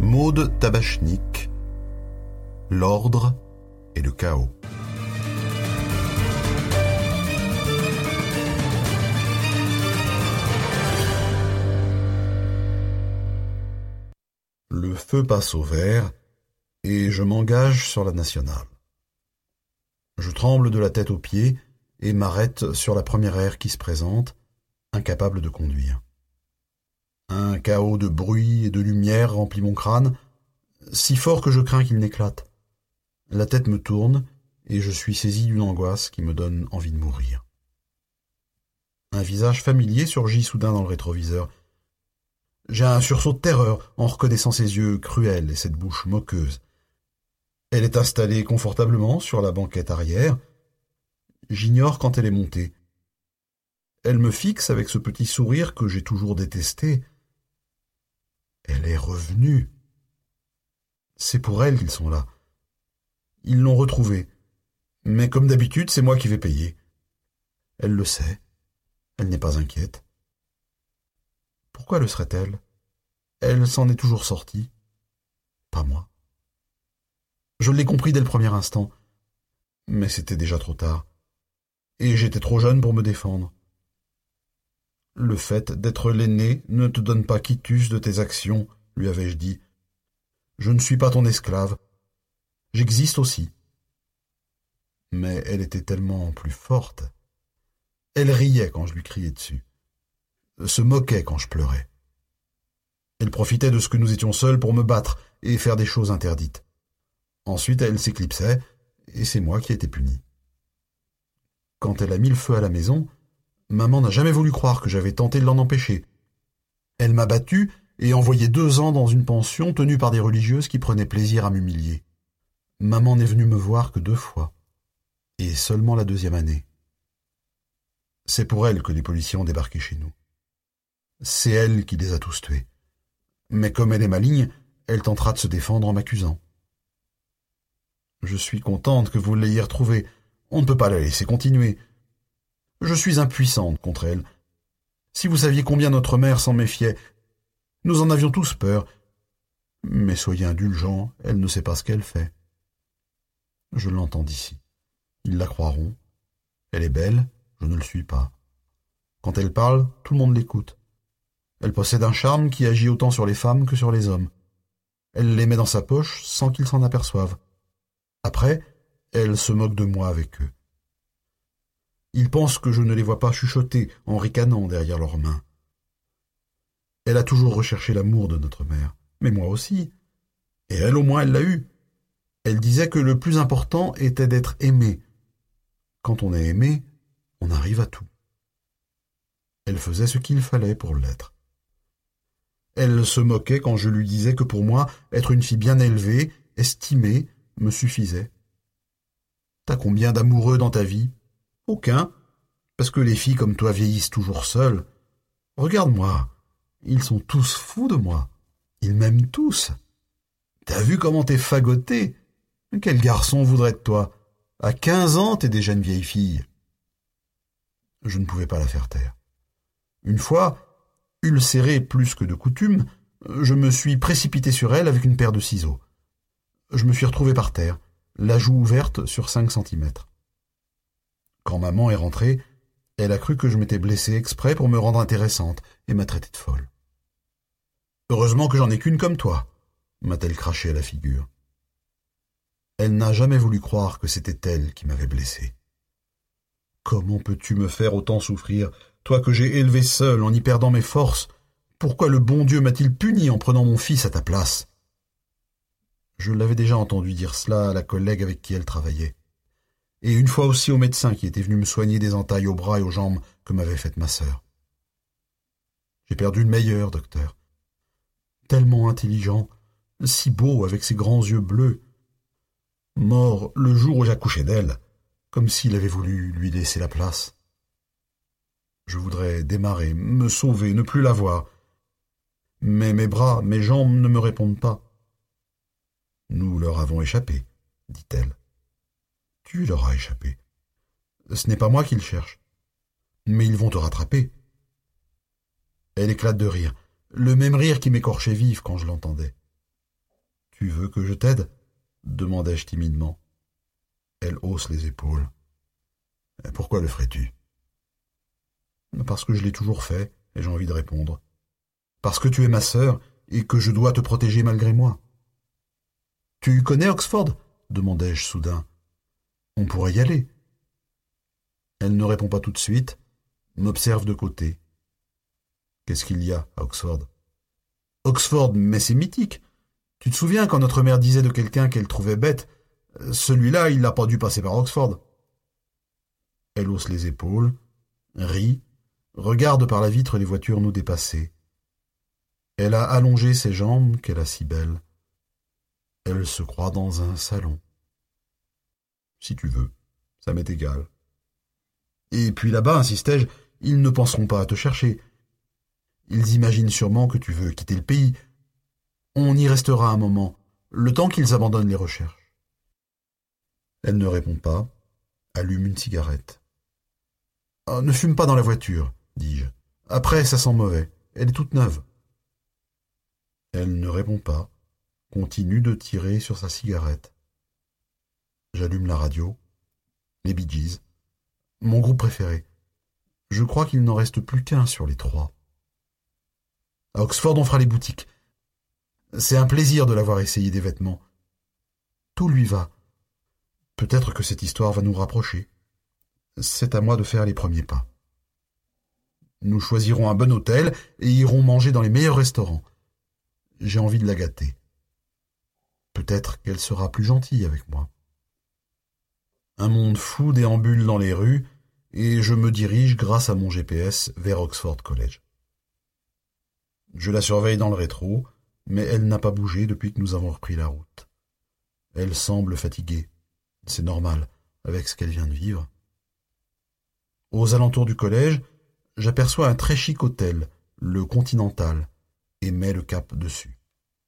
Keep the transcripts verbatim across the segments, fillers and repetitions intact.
Maude Tabachnik, l'ordre et le chaos. Le feu passe au vert et je m'engage sur la nationale. Je tremble de la tête aux pieds et m'arrête sur la première aire qui se présente, incapable de conduire. Un chaos de bruit et de lumière remplit mon crâne, si fort que je crains qu'il n'éclate. La tête me tourne et je suis saisi d'une angoisse qui me donne envie de mourir. Un visage familier surgit soudain dans le rétroviseur. J'ai un sursaut de terreur en reconnaissant ses yeux cruels et cette bouche moqueuse. Elle est installée confortablement sur la banquette arrière. J'ignore quand elle est montée. Elle me fixe avec ce petit sourire que j'ai toujours détesté. Elle est revenue. C'est pour elle qu'ils sont là. Ils l'ont retrouvée. Mais comme d'habitude, c'est moi qui vais payer. Elle le sait. Elle n'est pas inquiète. Pourquoi le serait-elle? Elle s'en est toujours sortie. Pas moi. Je l'ai compris dès le premier instant. Mais c'était déjà trop tard. Et j'étais trop jeune pour me défendre. Le fait d'être l'aîné ne te donne pas quitus de tes actions, lui avais-je dit. Je ne suis pas ton esclave. J'existe aussi. Mais elle était tellement plus forte. Elle riait quand je lui criais dessus. Se moquait quand je pleurais. Elle profitait de ce que nous étions seuls pour me battre et faire des choses interdites. Ensuite, elle s'éclipsait, et c'est moi qui étais puni. Quand elle a mis le feu à la maison, maman n'a jamais voulu croire que j'avais tenté de l'en empêcher. Elle m'a battu et envoyé deux ans dans une pension tenue par des religieuses qui prenaient plaisir à m'humilier. Maman n'est venue me voir que deux fois, et seulement la deuxième année. C'est pour elle que les policiers ont débarqué chez nous. C'est elle qui les a tous tués. Mais comme elle est maligne, elle tentera de se défendre en m'accusant. Je suis contente que vous l'ayez retrouvée. On ne peut pas la laisser continuer. Je suis impuissante contre elle. Si vous saviez combien notre mère s'en méfiait, nous en avions tous peur. Mais soyez indulgents, elle ne sait pas ce qu'elle fait. Je l'entends d'ici. Ils la croiront. Elle est belle, je ne le suis pas. Quand elle parle, tout le monde l'écoute. Elle possède un charme qui agit autant sur les femmes que sur les hommes. Elle les met dans sa poche sans qu'ils s'en aperçoivent. Après, elle se moque de moi avec eux. Ils pensent que je ne les vois pas chuchoter en ricanant derrière leurs mains. Elle a toujours recherché l'amour de notre mère, mais moi aussi. Et elle, au moins, elle l'a eu. Elle disait que le plus important était d'être aimé. Quand on est aimé, on arrive à tout. Elle faisait ce qu'il fallait pour l'être. Elle se moquait quand je lui disais que pour moi, être une fille bien élevée, estimée, me suffisait. T'as combien d'amoureux dans ta vie? Aucun, parce que les filles comme toi vieillissent toujours seules. Regarde-moi, ils sont tous fous de moi. Ils m'aiment tous. T'as vu comment t'es fagoté? Quel garçon voudrait de toi? À quinze ans, t'es déjà une vieille fille. Je ne pouvais pas la faire taire. Une fois, ulcéré plus que de coutume, je me suis précipité sur elle avec une paire de ciseaux. Je me suis retrouvé par terre, la joue ouverte sur cinq centimètres. Quand maman est rentrée, elle a cru que je m'étais blessé exprès pour me rendre intéressante et m'a traité de folle. « Heureusement que j'en ai qu'une comme toi », m'a-t-elle craché à la figure. Elle n'a jamais voulu croire que c'était elle qui m'avait blessé. « Comment peux-tu me faire autant souffrir, toi que j'ai élevé seul en y perdant mes forces? Pourquoi le bon Dieu m'a-t-il puni en prenant mon fils à ta place ?» Je l'avais déjà entendu dire cela à la collègue avec qui elle travaillait. Et une fois aussi au médecin qui était venu me soigner des entailles aux bras et aux jambes que m'avait faites ma sœur. J'ai perdu le meilleur, docteur. Tellement intelligent, si beau avec ses grands yeux bleus. Mort le jour où j'accouchais d'elle, comme s'il avait voulu lui laisser la place. Je voudrais démarrer, me sauver, ne plus la voir. Mais mes bras, mes jambes ne me répondent pas. Nous leur avons échappé, dit-elle. Tu leur as échappé. Ce n'est pas moi qui le cherche. Mais ils vont te rattraper. Elle éclate de rire, le même rire qui m'écorchait vive quand je l'entendais. Tu veux que je t'aide ? Demandai-je timidement. Elle hausse les épaules. Pourquoi le ferais-tu ? Parce que je l'ai toujours fait, ai-je envie de répondre. Parce que tu es ma sœur et que je dois te protéger malgré moi. Tu connais Oxford ? Demandai-je soudain. On pourrait y aller. Elle ne répond pas tout de suite, m'observe de côté. Qu'est-ce qu'il y a à Oxford ? Oxford, mais c'est mythique. Tu te souviens quand notre mère disait de quelqu'un qu'elle trouvait bête, celui-là, il n'a pas dû passer par Oxford. Elle hausse les épaules, rit, regarde par la vitre les voitures nous dépasser. Elle a allongé ses jambes qu'elle a si belles. Elle se croit dans un salon. Si tu veux, ça m'est égal. Et puis là-bas, insistai-je, ils ne penseront pas à te chercher. Ils imaginent sûrement que tu veux quitter le pays. On y restera un moment, le temps qu'ils abandonnent les recherches. Elle ne répond pas, allume une cigarette. Oh, « Ne fume pas dans la voiture, dis-je. Après, ça sent mauvais. Elle est toute neuve. » Elle ne répond pas, continue de tirer sur sa cigarette. J'allume la radio, les Bee Gees, mon groupe préféré. Je crois qu'il n'en reste plus qu'un sur les trois. À Oxford, on fera les boutiques. C'est un plaisir de l'avoir essayé des vêtements. Tout lui va. Peut-être que cette histoire va nous rapprocher. C'est à moi de faire les premiers pas. Nous choisirons un bon hôtel et irons manger dans les meilleurs restaurants. J'ai envie de la gâter. Peut-être qu'elle sera plus gentille avec moi. Un monde fou déambule dans les rues et je me dirige grâce à mon G P S vers Oxford College. Je la surveille dans le rétro, mais elle n'a pas bougé depuis que nous avons repris la route. Elle semble fatiguée. C'est normal, avec ce qu'elle vient de vivre. Aux alentours du collège, j'aperçois un très chic hôtel, le Continental, et mets le cap dessus.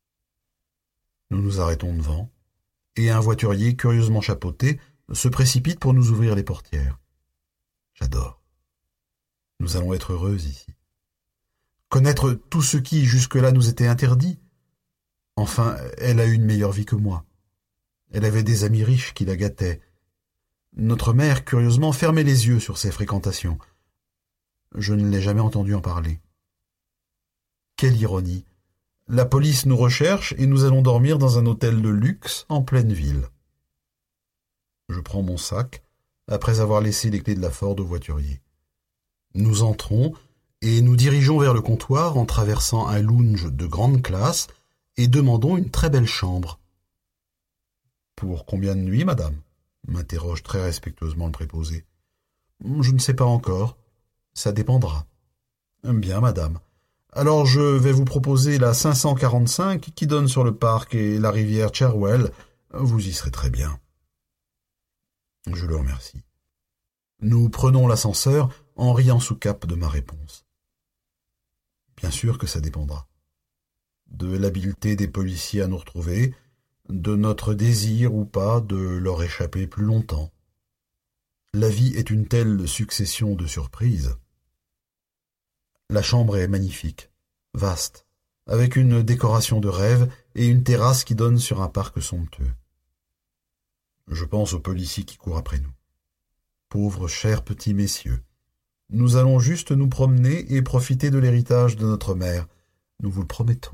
Nous nous arrêtons devant, et un voiturier curieusement chapeauté se précipite pour nous ouvrir les portières. J'adore. Nous allons être heureuses ici. Connaître tout ce qui, jusque-là, nous était interdit. Enfin, elle a eu une meilleure vie que moi. Elle avait des amis riches qui la gâtaient. Notre mère, curieusement, fermait les yeux sur ses fréquentations. Je ne l'ai jamais entendu en parler. Quelle ironie! La police nous recherche et nous allons dormir dans un hôtel de luxe en pleine ville. Je prends mon sac, après avoir laissé les clés de la Ford au voiturier. Nous entrons et nous dirigeons vers le comptoir en traversant un lounge de grande classe et demandons une très belle chambre. « Pour combien de nuits, madame ?» m'interroge très respectueusement le préposé. « Je ne sais pas encore. Ça dépendra. »« Bien, madame. Alors je vais vous proposer la cinq cent quarante-cinq qui donne sur le parc et la rivière Cherwell. Vous y serez très bien. » Je le remercie. Nous prenons l'ascenseur en riant sous cape de ma réponse. Bien sûr que ça dépendra. De l'habileté des policiers à nous retrouver, de notre désir ou pas de leur échapper plus longtemps. La vie est une telle succession de surprises. La chambre est magnifique, vaste, avec une décoration de rêve et une terrasse qui donne sur un parc somptueux. Je pense aux policiers qui courent après nous. Pauvres chers petits messieurs, nous allons juste nous promener et profiter de l'héritage de notre mère, nous vous le promettons.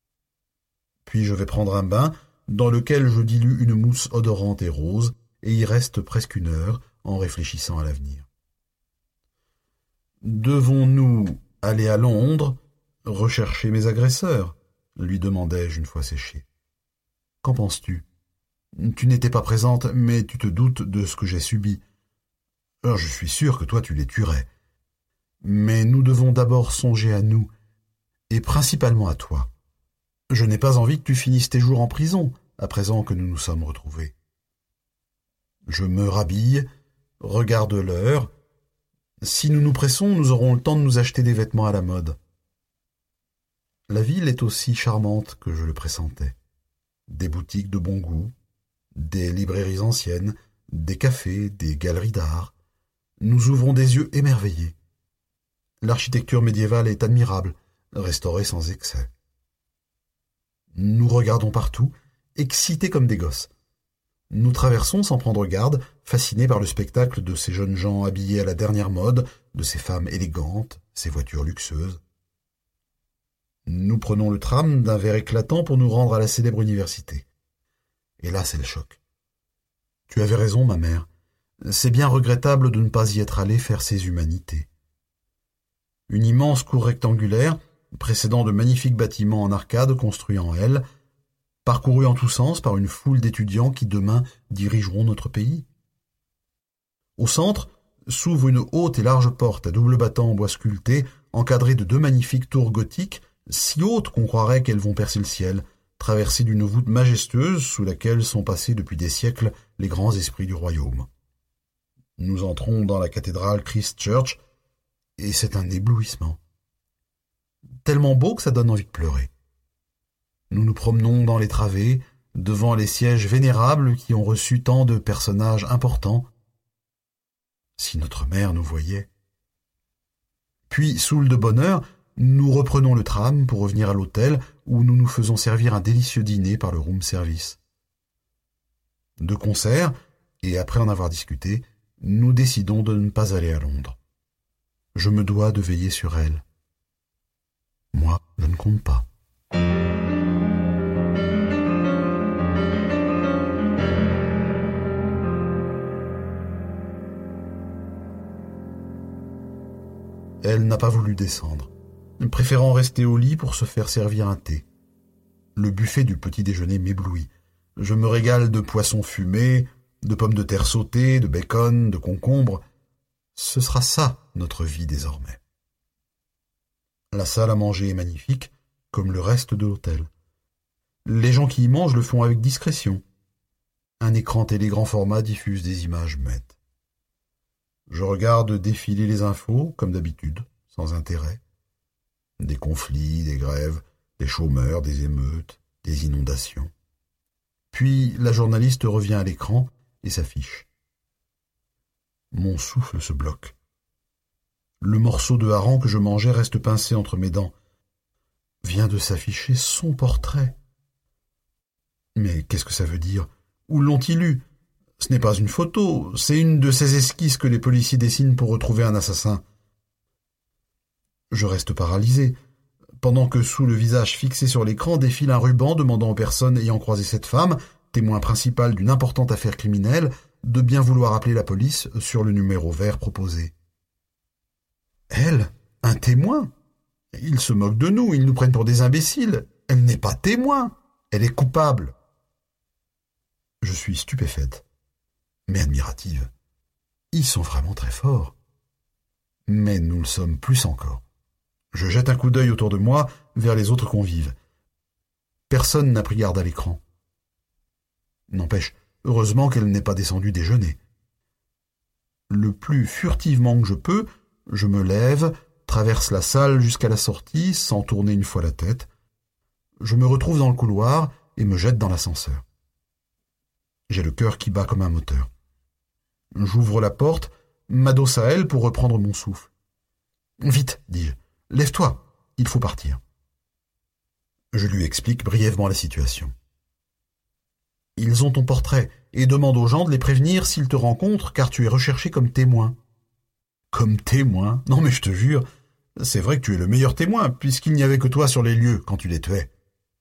Puis je vais prendre un bain dans lequel je dilue une mousse odorante et rose et y reste presque une heure en réfléchissant à l'avenir. Devons-nous aller à Londres, rechercher mes agresseurs ? Lui demandai-je une fois séché. Qu'en penses-tu ? Tu n'étais pas présente, mais tu te doutes de ce que j'ai subi. Alors je suis sûr que toi tu les tuerais. Mais nous devons d'abord songer à nous, et principalement à toi. Je n'ai pas envie que tu finisses tes jours en prison, à présent que nous nous sommes retrouvés. Je me rhabille, regarde l'heure. Si nous nous pressons, nous aurons le temps de nous acheter des vêtements à la mode. La ville est aussi charmante que je le pressentais. Des boutiques de bon goût, des librairies anciennes, des cafés, des galeries d'art. Nous ouvrons des yeux émerveillés. L'architecture médiévale est admirable, restaurée sans excès. Nous regardons partout excités comme des gosses. Nous traversons sans prendre garde, fascinés par le spectacle de ces jeunes gens habillés à la dernière mode, de ces femmes élégantes, ces voitures luxueuses. Nous prenons le tram d'un vert éclatant pour nous rendre à la célèbre université. Et là, c'est le choc. Tu avais raison, ma mère. C'est bien regrettable de ne pas y être allé faire ses humanités. Une immense cour rectangulaire, précédant de magnifiques bâtiments en arcade construits en L, parcourue en tous sens par une foule d'étudiants qui demain dirigeront notre pays. Au centre s'ouvre une haute et large porte à double battant en bois sculpté, encadrée de deux magnifiques tours gothiques, si hautes qu'on croirait qu'elles vont percer le ciel, traversées d'une voûte majestueuse sous laquelle sont passés depuis des siècles les grands esprits du royaume. Nous entrons dans la cathédrale Christ Church, et c'est un éblouissement. Tellement beau que ça donne envie de pleurer. Nous nous promenons dans les travées, devant les sièges vénérables qui ont reçu tant de personnages importants. Si notre mère nous voyait. Puis, saouls de bonheur, nous reprenons le tram pour revenir à l'hôtel où nous nous faisons servir un délicieux dîner par le room service. De concert, et après en avoir discuté, nous décidons de ne pas aller à Londres. Je me dois de veiller sur elle. Moi, je ne compte pas. Elle n'a pas voulu descendre, préférant rester au lit pour se faire servir un thé. Le buffet du petit déjeuner m'éblouit. Je me régale de poissons fumés, de pommes de terre sautées, de bacon, de concombres. Ce sera ça, notre vie désormais. La salle à manger est magnifique, comme le reste de l'hôtel. Les gens qui y mangent le font avec discrétion. Un écran télé grand format diffuse des images muettes. Je regarde défiler les infos, comme d'habitude, sans intérêt. Des conflits, des grèves, des chômeurs, des émeutes, des inondations. Puis la journaliste revient à l'écran et s'affiche. Mon souffle se bloque. Le morceau de hareng que je mangeais reste pincé entre mes dents. Vient de s'afficher son portrait. Mais qu'est-ce que ça veut dire? Où l'ont-ils eu? Ce n'est pas une photo, c'est une de ces esquisses que les policiers dessinent pour retrouver un assassin. Je reste paralysé, pendant que sous le visage fixé sur l'écran défile un ruban demandant aux personnes ayant croisé cette femme, témoin principal d'une importante affaire criminelle, de bien vouloir appeler la police sur le numéro vert proposé. Elle, un témoin? Ils se moquent de nous, ils nous prennent pour des imbéciles. Elle n'est pas témoin, elle est coupable. Je suis stupéfaite, mais admirative. Ils sont vraiment très forts. Mais nous le sommes plus encore. Je jette un coup d'œil autour de moi vers les autres convives. Personne n'a pris garde à l'écran. N'empêche, heureusement qu'elle n'est pas descendue déjeuner. Le plus furtivement que je peux, je me lève, traverse la salle jusqu'à la sortie sans tourner une fois la tête. Je me retrouve dans le couloir et me jette dans l'ascenseur. J'ai le cœur qui bat comme un moteur. J'ouvre la porte, m'adosse à elle pour reprendre mon souffle. « Vite, dis-je, lève-toi, il faut partir. » Je lui explique brièvement la situation. « Ils ont ton portrait et demandent aux gens de les prévenir s'ils te rencontrent car tu es recherché comme témoin. »« Comme témoin? Non mais je te jure, c'est vrai que tu es le meilleur témoin puisqu'il n'y avait que toi sur les lieux quand tu les tuais. »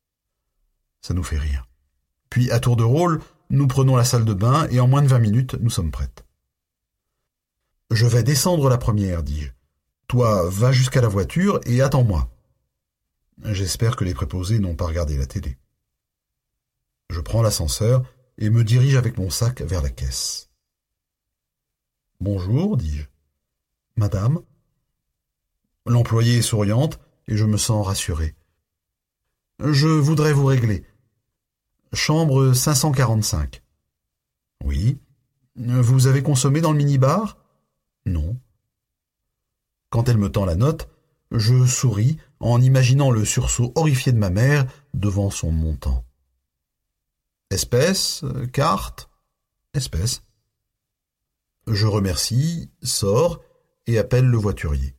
Ça nous fait rire. Puis, à tour de rôle, nous prenons la salle de bain et en moins de vingt minutes, nous sommes prêtes. « Je vais descendre la première, dis-je. Toi, va jusqu'à la voiture et attends-moi. » J'espère que les préposés n'ont pas regardé la télé. Je prends l'ascenseur et me dirige avec mon sac vers la caisse. « Bonjour, dis-je. »« Madame ?» L'employée est souriante et je me sens rassuré. « Je voudrais vous régler. Chambre cinq cent quarante-cinq. »« Oui. Vous avez consommé dans le minibar ? » ?»« Non. » Quand elle me tend la note, je souris en imaginant le sursaut horrifié de ma mère devant son montant. Espèce, carte, espèce. Je remercie, sors et appelle le voiturier.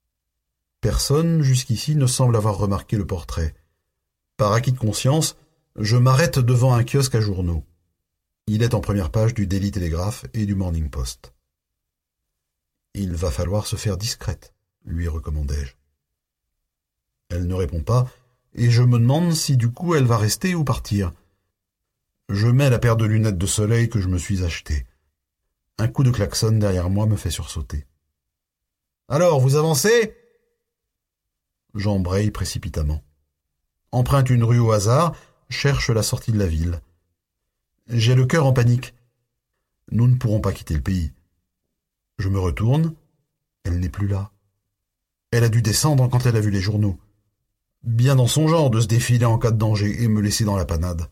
Personne jusqu'ici ne semble avoir remarqué le portrait. Par acquis de conscience, Je m'arrête devant un kiosque à journaux. Il est en première page du Daily Telegraph et du Morning Post. Il va falloir se faire discrète, lui recommandai-je. Elle ne répond pas, et je me demande si du coup elle va rester ou partir. Je mets la paire de lunettes de soleil que je me suis achetée. Un coup de klaxon derrière moi me fait sursauter. « Alors, vous avancez ?» J'embraye précipitamment. Emprunte une rue au hasard, cherche la sortie de la ville. J'ai le cœur en panique. Nous ne pourrons pas quitter le pays. Je me retourne, elle n'est plus là. Elle a dû descendre quand elle a vu les journaux. Bien dans son genre de se défiler en cas de danger et me laisser dans la panade.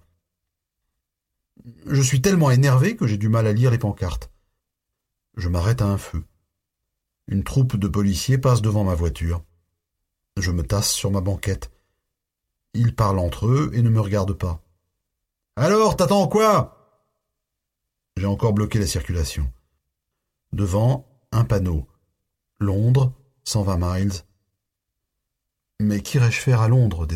Je suis tellement énervé que j'ai du mal à lire les pancartes. Je m'arrête à un feu. Une troupe de policiers passe devant ma voiture. Je me tasse sur ma banquette. Ils parlent entre eux et ne me regardent pas. « Alors, t'attends quoi ?» J'ai encore bloqué la circulation. Devant, un panneau. Londres, cent vingt miles. Mais qu'irais-je faire à Londres désormais ?